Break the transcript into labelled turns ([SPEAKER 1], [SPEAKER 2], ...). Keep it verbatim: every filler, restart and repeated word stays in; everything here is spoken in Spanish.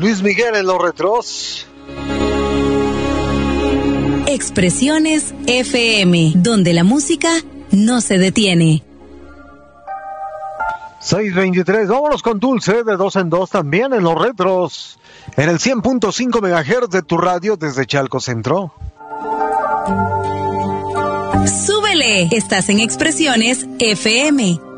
[SPEAKER 1] Luis Miguel en los retros.
[SPEAKER 2] Expresiones F M, donde la música no se detiene.
[SPEAKER 1] seis veintitrés, vámonos con Dulce, de dos en dos también en los retros. En el cien punto cinco megahertz de tu radio desde Chalco Centro.
[SPEAKER 2] ¡Súbele! Estás en Expresiones F M.